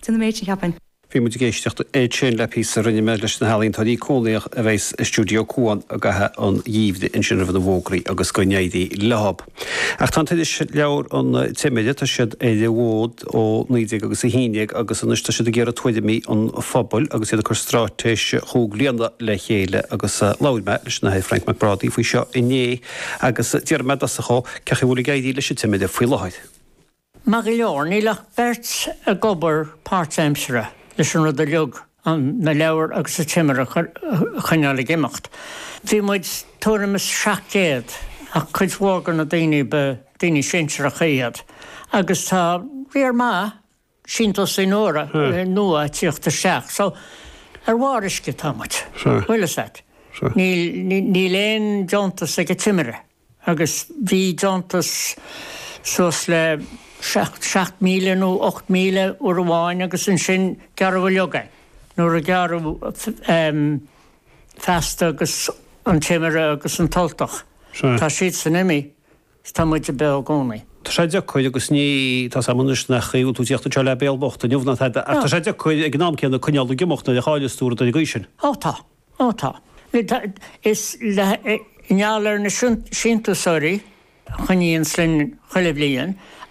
Dyn méid sin ceapan. Bhí mu géisteach sin le pí rinne me leis na hálín tadí cólaíoch a bheits stúdio cuain a gathe an díomhde in sin bhna bhógraí agus go néadaí lehab. Ach tá idir leabhar an tiimiide tá siad éidir bhód ó 9 agus 10 agus an ista siad a ggéar tuaidir an fphobal agus iad chu strátéis thóglaíonna le chéile agus láirme leis na Frank McBrady faoi seo inné agus dearmad as a cecha bhla gaidí leis tiimiide faoi láid. Mag leor ní le bert a gobar páirtsaimsere. Leis an rud a leog an na leabhar agus a timar a chuineála gimacht. Bhí muid tuairim is 7 ach chuid mhór na daoine be daoine sinsear a chéad. Agus tá riar má síntas in óra nua tíochta 7. So ar bhárisce táid. Bhuiile set. Ní léon Jontas ag a timire. Agus bhí Jontas sos le 7,000 nó 8,000 ur bháin agus in sin garabh leogain. Nuair a garabh festa agus an timire agus an toltach. Tá siad san imi, tá muid a bell gcónaí. Tá sé de chuid agus ní tá samúis na chuú tú tíochtta te le béalbocht a nniuhna tá sé de chuid ag gnám céanna chuneála gimochta a cháileúra a gaisin. Tá. Is le neallar na síntasóirí chuíonn slin chuile blion